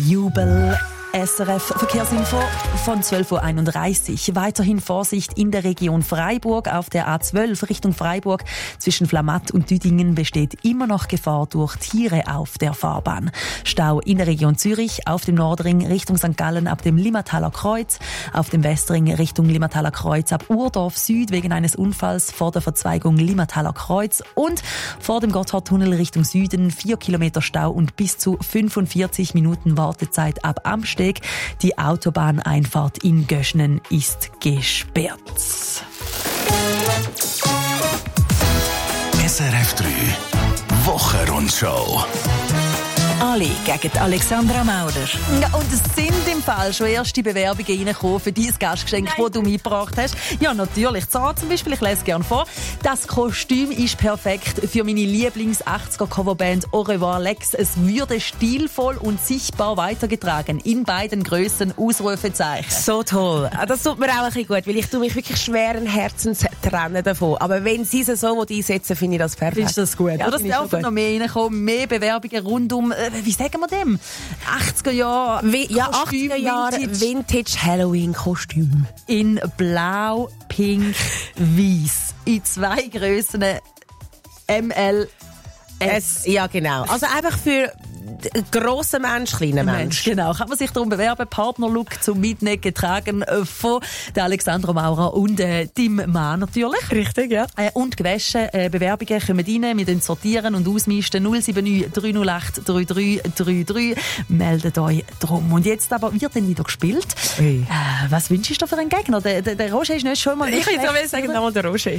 Jubel. SRF Verkehrsinfo von 12.31 Uhr. Weiterhin Vorsicht in der Region Freiburg. Auf der A12 Richtung Freiburg zwischen Flamatt und Düdingen besteht immer noch Gefahr durch Tiere auf der Fahrbahn. Stau in der Region Zürich, auf dem Nordring Richtung St. Gallen ab dem Limmataler Kreuz, auf dem Westring Richtung Limmataler Kreuz ab Urdorf Süd wegen eines Unfalls vor der Verzweigung Limmataler Kreuz und vor dem Gotthardtunnel Richtung Süden 4 Kilometer Stau und bis zu 45 Minuten Wartezeit ab Amsteg. Die Autobahneinfahrt in Göschnen ist gesperrt. SRF 3 Wochenrundschau. Alle gegen Alexandra Maurer. Ja, und es sind im Fall schon erste Bewerbungen reingekommen für dein Gastgeschenk, das du mitgebracht hast. Ja, natürlich. Zara zum Beispiel, ich lese gerne vor. Das Kostüm ist perfekt für meine Lieblings-80er-Coverband Au revoir Lex. Es würde stilvoll und sichtbar weitergetragen. In beiden Grössen Ausrufezeichen. So toll. Das tut mir auch ein bisschen gut, weil ich tue mich wirklich schweren Herzens trennen davon. Aber wenn sie es so einsetzen, finde ich das perfekt. Findest du das gut? Ja, oder es dürfen noch mehr reinkommen, mehr Bewerbungen rund um, wie sagen wir dem? 80er Jahre Ja, 80er Jahre Vintage Halloween-Kostüm. In blau, pink, weiß. In 2 Grössen ML, S. Ja, genau. Also einfach für grossen Mensch, kleinen Mensch. Genau. Kann man sich darum bewerben. Partnerlook zum Mitnehmen getragen von der Alexandra Maurer und deinem Mann natürlich. Richtig, ja. Und gewaschen. Bewerbungen kommen rein. Wir sortieren und ausmisten. 079 308 3333. Meldet euch drum. Und jetzt aber wird dann wieder gespielt. Was wünschst du dir für einen Gegner? Der Roger ist nicht schon mal nicht schlecht. Ich würde sagen, nochmal der Roger.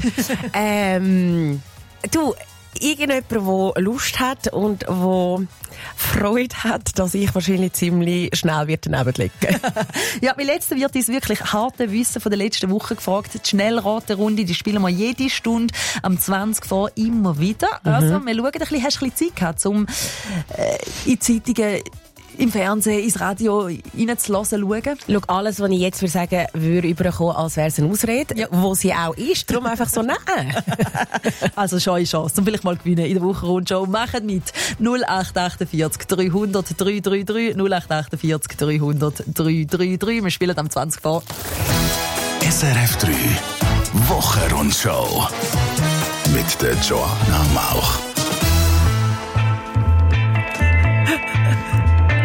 Du, irgendjemand, der Lust hat und der Freude hat, dass ich wahrscheinlich ziemlich schnell daneben liegen. Ja, weil jetzt wird uns wirklich harte Wissen von der letzten Woche gefragt. Die Schnellraterunde, die spielen wir jede Stunde am 20 vor immer wieder. Also, wir schauen ein bisschen, hast du ein bisschen Zeit gehabt, um in Zeitungen, im Fernsehen, ins Radio reinzulassen, schauen? Schau, alles, was ich jetzt sagen würde überkommen, als wäre es eine Ausrede, ja, wo sie auch ist. Darum einfach so, nein. Also schon eine Chance, um vielleicht mal gewinnen in der Wochenrundshow. Macht mit 0848 300 333 0848 300 333. Wir spielen am 20 vor. SRF 3 Wochenrundschau mit der Joanna Mauch.